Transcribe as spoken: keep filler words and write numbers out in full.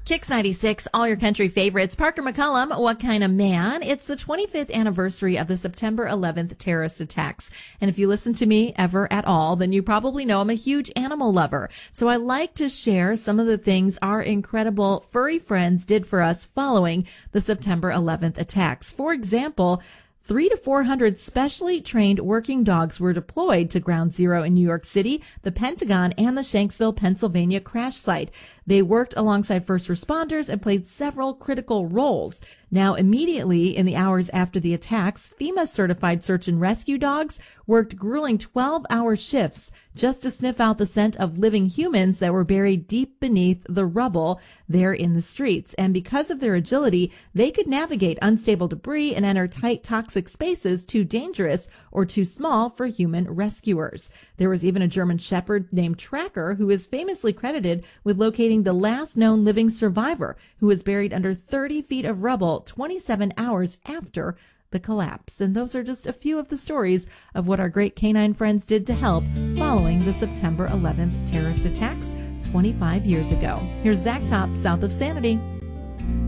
Kicks ninety-six, all your country favorites. Parker McCullum, What Kind of Man? It's the twenty-fifth anniversary of the September eleventh terrorist attacks. And if you listen to me ever at all, then you probably know I'm a huge animal lover. So I like to share some of the things our incredible furry friends did for us following the September eleventh attacks. For example, Three to four hundred specially trained working dogs were deployed to Ground Zero in New York City, the Pentagon, and the Shanksville, Pennsylvania crash site. They worked alongside first responders and played several critical roles. Now, immediately in the hours after the attacks, FEMA-certified search and rescue dogs worked grueling twelve-hour shifts just to sniff out the scent of living humans that were buried deep beneath the rubble there in the streets. And because of their agility, they could navigate unstable debris and enter tight, toxic spaces too dangerous or too small for human rescuers. There was even a German shepherd named Tracker who is famously credited with locating the last known living survivor, who was buried under thirty feet of rubble twenty-seven hours after the collapse. And those are just a few of the stories of what our great canine friends did to help following the September eleventh terrorist attacks twenty-five years ago. Here's Zach Top, South of Sanity.